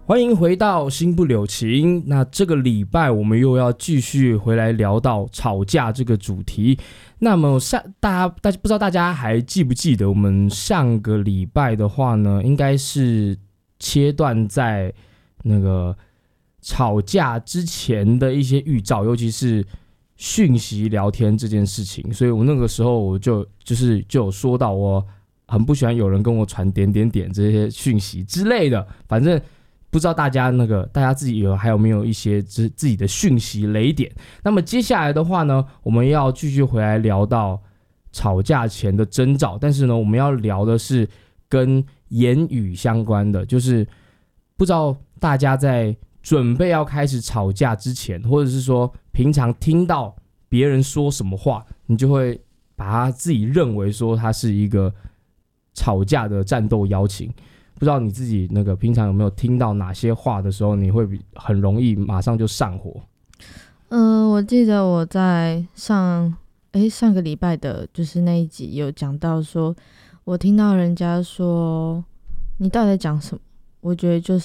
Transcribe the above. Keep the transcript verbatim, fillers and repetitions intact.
欢迎回到心不留情。那这个礼拜我们又要继续回来聊到吵架这个主题。那么上大家大家不知道大家还记不记得，我们上个礼拜的话呢，应该是切断在那个吵架之前的一些预兆，尤其是讯息聊天这件事情。所以我那个时候我就就是就有说到，我很不喜欢有人跟我传点点点这些讯息之类的。反正不知道大家那个大家自己有还有没有一些自自己的讯息雷点。那么接下来的话呢，我们要继续回来聊到吵架前的征兆，但是呢，我们要聊的是跟言语相关的，就是不知道大家在准备要开始吵架之前，或者是说平常听到别人说什么话，你就会把他自己认为说他是一个吵架的战斗邀请。不知道你自己那个平常有没有听到哪些话的时候，你会很容易马上就上火？ 嗯、呃，我记得我在上诶上个礼拜的就是那一集有讲到说，我听到人家说你到底在讲什么，我觉得就